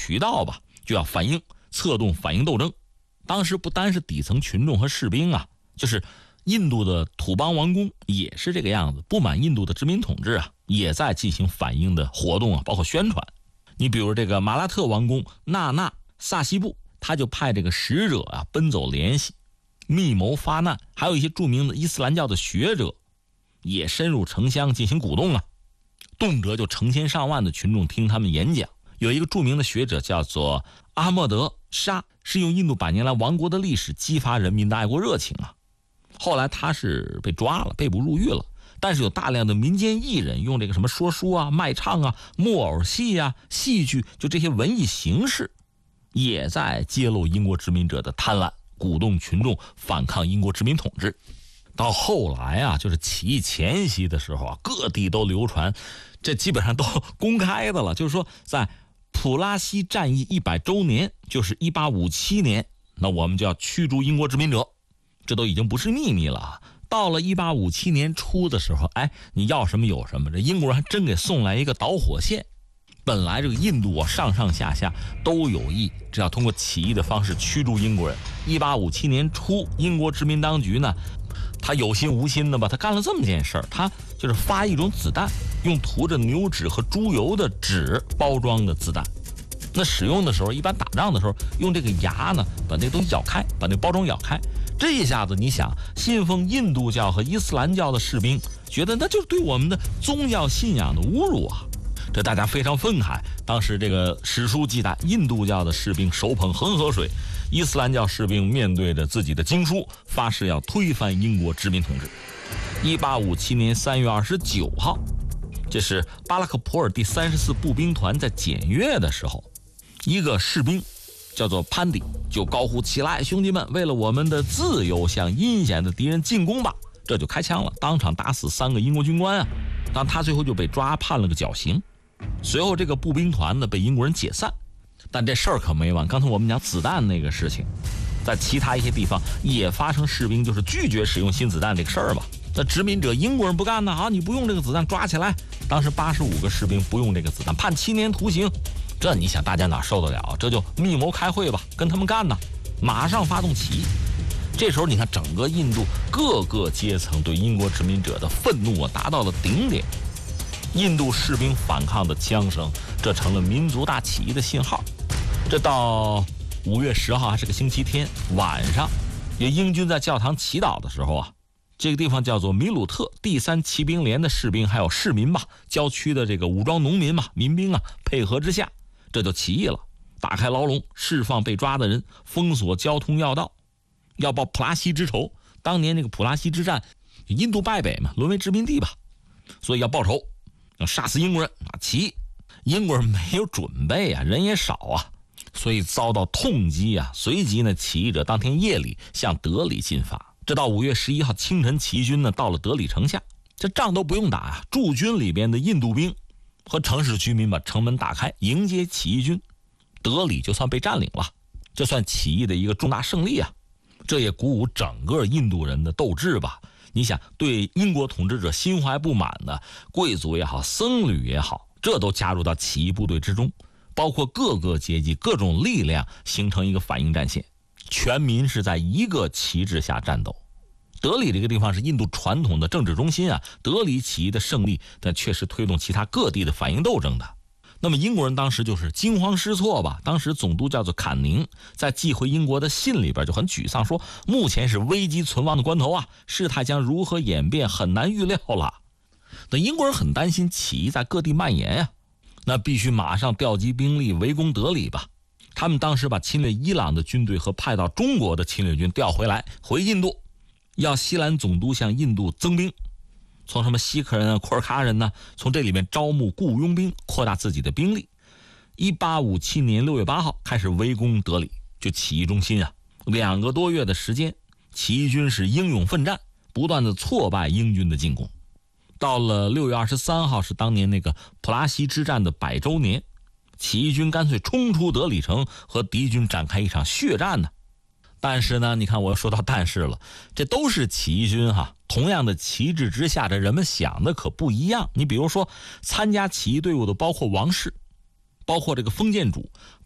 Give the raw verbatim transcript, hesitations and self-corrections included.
渠道吧，就要反应，策动反应斗争。当时不单是底层群众和士兵啊，就是印度的土邦王公也是这个样子，不满印度的殖民统治啊，也在进行反应的活动啊，包括宣传。你比如这个马拉特王公纳纳萨西布，他就派这个使者啊奔走联系，密谋发难，还有一些著名的伊斯兰教的学者也深入城乡进行鼓动啊，动辄就成千上万的群众听他们演讲。有一个著名的学者叫做阿莫德沙，是用印度百年来亡国的历史激发人民的爱国热情啊。后来他是被抓了，被捕入狱了，但是有大量的民间艺人用这个什么说书啊、卖唱啊、木偶戏啊、戏剧，就这些文艺形式，也在揭露英国殖民者的贪婪，鼓动群众反抗英国殖民统治。到后来啊，就是起义前夕的时候啊，各地都流传，这基本上都公开的了，就是说在普拉西战役一百周年，就是一八五七年，那我们就要驱逐英国殖民者，这都已经不是秘密了。到了一八五七年初的时候，哎，你要什么有什么，这英国人还真给送来一个导火线。本来这个印度啊，上上下下都有意，只要通过起义的方式驱逐英国人。一八五七年初，英国殖民当局呢，他有心无心的吧，他干了这么件事儿，他就是发一种子弹，用涂着牛脂和猪油的纸包装的子弹。那使用的时候，一般打仗的时候，用这个牙呢，把那东西咬开，把那包装咬开。这一下子，你想，信奉印度教和伊斯兰教的士兵觉得那就是对我们的宗教信仰的侮辱啊！这大家非常愤慨。当时这个史书记载，印度教的士兵手捧恒河水，伊斯兰教士兵面对着自己的经书，发誓要推翻英国殖民统治。一八五七年三月二十九号，这是巴拉克普尔第三十四步兵团在检阅的时候，一个士兵叫做潘迪就高呼起来，兄弟们，为了我们的自由向阴险的敌人进攻吧，这就开枪了，当场打死三个英国军官啊。但他最后就被抓，判了个绞刑。随后这个步兵团呢被英国人解散。但这事儿可没完，刚才我们讲子弹那个事情，在其他一些地方也发生士兵就是拒绝使用新子弹这个事儿吧。那殖民者英国人不干呢，啊，你不用这个子弹抓起来。当时八十五个士兵不用这个子弹，判七年徒刑。这你想大家哪受得了？这就密谋开会吧，跟他们干呢，马上发动起义。这时候你看整个印度各个阶层对英国殖民者的愤怒啊达到了顶点，印度士兵反抗的枪声，这成了民族大起义的信号。这到五月十号还是个星期天晚上，有英军在教堂祈祷的时候啊，这个地方叫做米鲁特第三骑兵连的士兵还有市民吧，郊区的这个武装农民嘛，民兵啊，配合之下，这就起义了，打开牢笼，释放被抓的人，封锁交通要道，要报普拉西之仇。当年那个普拉西之战，印度败北嘛，沦为殖民地吧，所以要报仇，要杀死英国人啊！起义，英国人没有准备啊，人也少啊，所以遭到痛击啊。随即呢，起义者当天夜里向德里进发。这到五月十一号清晨，起义军呢到了德里城下，这仗都不用打啊，驻军里边的印度兵和城市居民把城门打开迎接起义军，德里就算被占领了，这算起义的一个重大胜利啊！这也鼓舞整个印度人的斗志吧。你想，对英国统治者心怀不满的贵族也好，僧侣也好，这都加入到起义部队之中，包括各个阶级、各种力量，形成一个反应战线，全民是在一个旗帜下战斗。德里这个地方是印度传统的政治中心啊，德里起义的胜利，但确实推动其他各地的反应斗争的。那么英国人当时就是惊慌失措吧，当时总督叫做坎宁，在寄回英国的信里边就很沮丧，说目前是危机存亡的关头啊，事态将如何演变很难预料了。那英国人很担心起义在各地蔓延啊，那必须马上调集兵力围攻德里吧。他们当时把侵略伊朗的军队和派到中国的侵略军调回来，回印度，要西兰总督向印度增兵，从什么锡克人啊、库尔喀人呢、啊，从这里面招募雇佣兵，扩大自己的兵力。一八五七年六月八号开始围攻德里，就起义中心啊，两个多月的时间，起义军是英勇奋战，不断的挫败英军的进攻。到了六月二十三号是当年那个普拉西之战的百周年，起义军干脆冲出德里城，和敌军展开一场血战呢。但是呢，你看我说到但是了，这都是起义军哈，同样的旗帜之下，这人们想的可不一样。你比如说，参加起义队伍的包括王室，包括这个封建主，